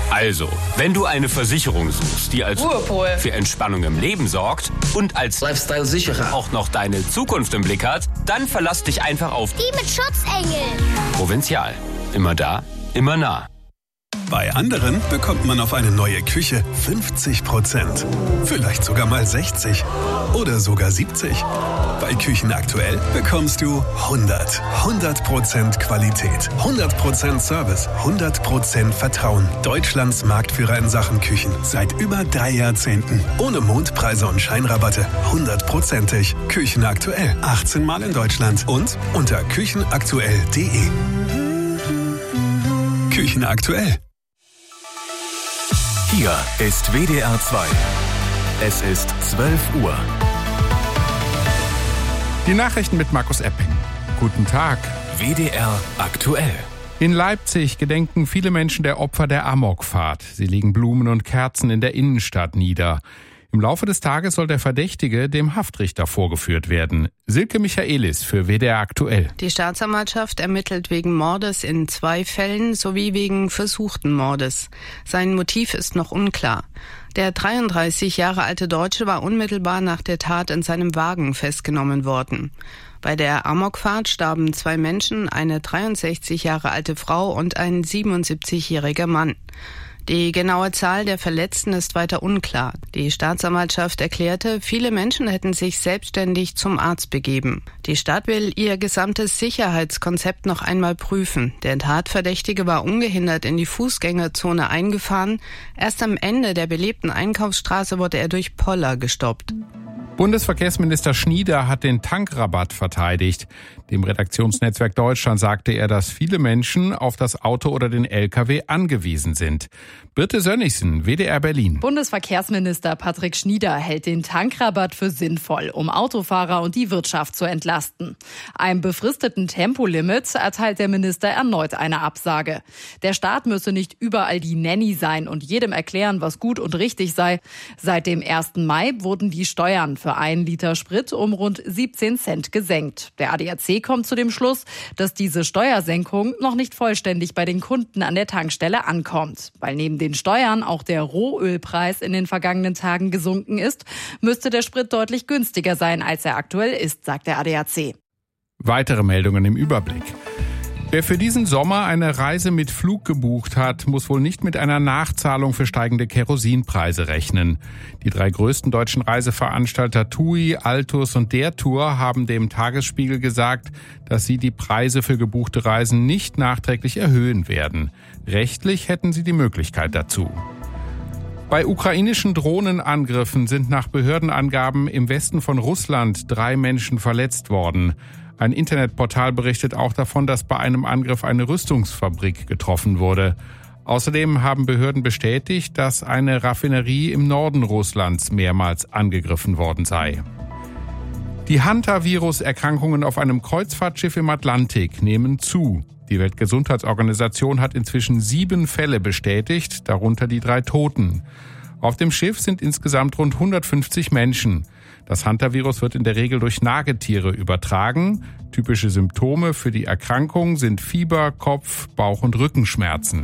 Also, wenn du eine Versicherung suchst, die als Ruhepol für Entspannung im Leben sorgt und als Lifestyle-Sicherer auch noch deine Zukunft im Blick hat, dann verlass dich einfach auf die mit Schutzengel. Provinzial. Immer da, immer nah. Bei anderen bekommt man auf eine neue Küche 50%. Vielleicht sogar mal 60 oder sogar 70. Bei Küchen aktuell bekommst du 100% Qualität, 100% Service, 100% Vertrauen. Deutschlands Marktführer in Sachen Küchen seit über 3 Jahrzehnten. Ohne Mondpreise und Scheinrabatte. 100%ig. Küchen aktuell. 18 Mal in Deutschland und unter küchenaktuell.de. Küchen aktuell. Hier ist WDR 2. Es ist 12 Uhr. Die Nachrichten mit Markus Epping. Guten Tag. WDR aktuell. In Leipzig gedenken viele Menschen der Opfer der Amokfahrt. Sie legen Blumen und Kerzen in der Innenstadt nieder. Im Laufe des Tages soll der Verdächtige dem Haftrichter vorgeführt werden. Silke Michaelis für WDR aktuell. Die Staatsanwaltschaft ermittelt wegen Mordes in 2 Fällen sowie wegen versuchten Mordes. Sein Motiv ist noch unklar. Der 33 Jahre alte Deutsche war unmittelbar nach der Tat in seinem Wagen festgenommen worden. Bei der Amokfahrt starben 2 Menschen, eine 63 Jahre alte Frau und ein 77-jähriger Mann. Die genaue Zahl der Verletzten ist weiter unklar. Die Staatsanwaltschaft erklärte, viele Menschen hätten sich selbstständig zum Arzt begeben. Die Stadt will ihr gesamtes Sicherheitskonzept noch einmal prüfen. Der Tatverdächtige war ungehindert in die Fußgängerzone eingefahren. Erst am Ende der belebten Einkaufsstraße wurde er durch Poller gestoppt. Bundesverkehrsminister Schnieder hat den Tankrabatt verteidigt. Dem Redaktionsnetzwerk Deutschland sagte er, dass viele Menschen auf das Auto oder den LKW angewiesen sind. Birte Sönnigsen, WDR Berlin. Bundesverkehrsminister Patrick Schnieder hält den Tankrabatt für sinnvoll, um Autofahrer und die Wirtschaft zu entlasten. Einem befristeten Tempolimit erteilt der Minister erneut eine Absage. Der Staat müsse nicht überall die Nanny sein und jedem erklären, was gut und richtig sei. Seit dem 1. Mai wurden die Steuern für 1 Liter Sprit um rund 17 Cent gesenkt. Der ADAC kommt zu dem Schluss, dass diese Steuersenkung noch nicht vollständig bei den Kunden an der Tankstelle ankommt. Weil neben den Steuern auch der Rohölpreis in den vergangenen Tagen gesunken ist, müsste der Sprit deutlich günstiger sein, als er aktuell ist, sagt der ADAC. Weitere Meldungen im Überblick. Wer für diesen Sommer eine Reise mit Flug gebucht hat, muss wohl nicht mit einer Nachzahlung für steigende Kerosinpreise rechnen. Die 3 größten deutschen Reiseveranstalter TUI, Altus und Der Tour haben dem Tagesspiegel gesagt, dass sie die Preise für gebuchte Reisen nicht nachträglich erhöhen werden. Rechtlich hätten sie die Möglichkeit dazu. Bei ukrainischen Drohnenangriffen sind nach Behördenangaben im Westen von Russland 3 Menschen verletzt worden. Ein Internetportal berichtet auch davon, dass bei einem Angriff eine Rüstungsfabrik getroffen wurde. Außerdem haben Behörden bestätigt, dass eine Raffinerie im Norden Russlands mehrmals angegriffen worden sei. Die Hantavirus-Erkrankungen auf einem Kreuzfahrtschiff im Atlantik nehmen zu. Die Weltgesundheitsorganisation hat inzwischen 7 Fälle bestätigt, darunter die 3 Toten. Auf dem Schiff sind insgesamt rund 150 Menschen. Das Hantavirus wird in der Regel durch Nagetiere übertragen. Typische Symptome für die Erkrankung sind Fieber, Kopf-, Bauch- und Rückenschmerzen.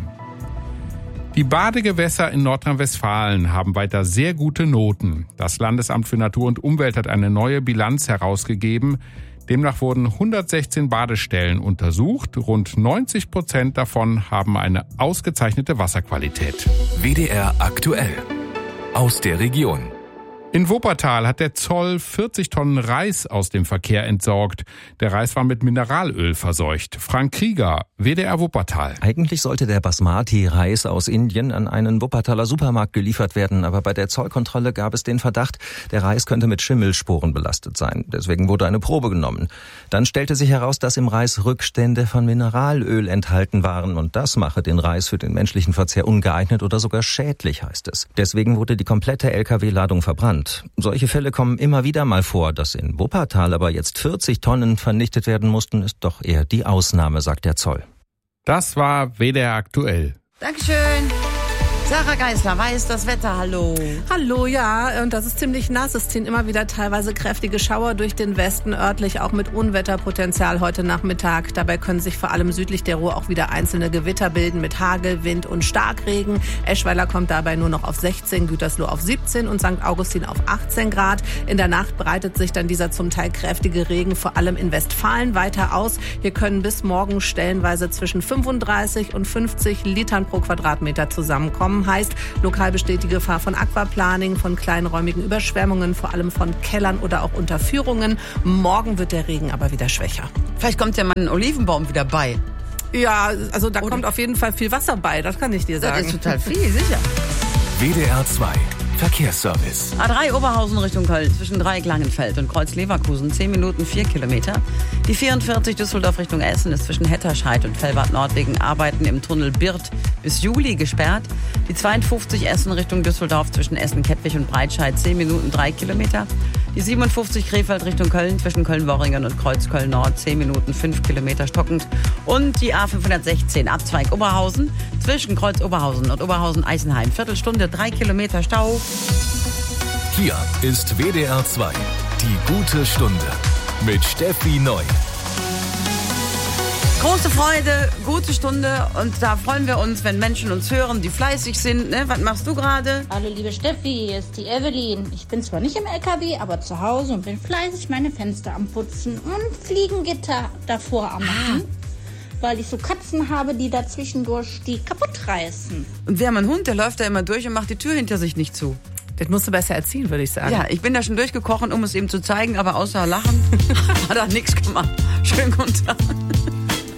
Die Badegewässer in Nordrhein-Westfalen haben weiter sehr gute Noten. Das Landesamt für Natur und Umwelt hat eine neue Bilanz herausgegeben. Demnach wurden 116 Badestellen untersucht. Rund 90% davon haben eine ausgezeichnete Wasserqualität. WDR aktuell. Aus der Region. In Wuppertal hat der Zoll 40 Tonnen Reis aus dem Verkehr entsorgt. Der Reis war mit Mineralöl verseucht. Frank Krieger, WDR Wuppertal. Eigentlich sollte der Basmati-Reis aus Indien an einen Wuppertaler Supermarkt geliefert werden, aber bei der Zollkontrolle gab es den Verdacht, der Reis könnte mit Schimmelsporen belastet sein. Deswegen wurde eine Probe genommen. Dann stellte sich heraus, dass im Reis Rückstände von Mineralöl enthalten waren und das mache den Reis für den menschlichen Verzehr ungeeignet oder sogar schädlich, heißt es. Deswegen wurde die komplette LKW-Ladung verbrannt. Solche Fälle kommen immer wieder mal vor. Dass in Wuppertal aber jetzt 40 Tonnen vernichtet werden mussten, ist doch eher die Ausnahme, sagt der Zoll. Das war WDR aktuell. Dankeschön. Sarah Geisler weiß das Wetter, hallo. Hallo, ja, und das ist ziemlich nass. Es ziehen immer wieder teilweise kräftige Schauer durch den Westen, örtlich auch mit Unwetterpotenzial heute Nachmittag. Dabei können sich vor allem südlich der Ruhr auch wieder einzelne Gewitter bilden mit Hagel, Wind und Starkregen. Eschweiler kommt dabei nur noch auf 16, Gütersloh auf 17 und St. Augustin auf 18 Grad. In der Nacht breitet sich dann dieser zum Teil kräftige Regen vor allem in Westfalen weiter aus. Hier können bis morgen stellenweise zwischen 35 und 50 Litern pro Quadratmeter zusammenkommen. Heißt, lokal besteht die Gefahr von Aquaplaning, von kleinräumigen Überschwemmungen, vor allem von Kellern oder auch Unterführungen. Morgen wird der Regen aber wieder schwächer. Vielleicht kommt ja mal ein Olivenbaum wieder bei. Ja, also da kommt auf jeden Fall viel Wasser bei, das kann ich dir sagen. Das ist total viel, sicher. WDR 2 Verkehrsservice. A3 Oberhausen Richtung Köln zwischen Dreieck-Langenfeld und Kreuz-Leverkusen 10 Minuten 4 Kilometer. Die 44 Düsseldorf Richtung Essen ist zwischen Hetterscheid und Fellbad Nord wegen Arbeiten im Tunnel Birth bis Juli gesperrt. Die 52 Essen Richtung Düsseldorf zwischen Essen-Kettwig und Breitscheid 10 Minuten 3 Kilometer. Die 57 Krefeld Richtung Köln zwischen Köln-Worringen und Kreuz-Köln-Nord 10 Minuten 5 Kilometer stockend. Und die A516 Abzweig Oberhausen zwischen Kreuz Oberhausen und Oberhausen-Eisenheim. Viertelstunde 3 Kilometer Stau. Hier ist WDR 2 die gute Stunde mit Steffi Neu. Große Freude, gute Stunde und da freuen wir uns, wenn Menschen uns hören, die fleißig sind. Ne? Was machst du gerade? Hallo liebe Steffi, hier ist die Evelyn. Ich bin zwar nicht im LKW, aber zu Hause und bin fleißig meine Fenster am Putzen und Fliegengitter davor am Machen, weil ich so Katzen habe, die da zwischendurch die kaputt reißen. Und wir haben einen Hund, der läuft da immer durch und macht die Tür hinter sich nicht zu. Das musst du besser erziehen, würde ich sagen. Ja, ich bin da schon durchgekrochen, um es ihm zu zeigen, aber außer Lachen hat er nichts gemacht. Schönen guten Tag.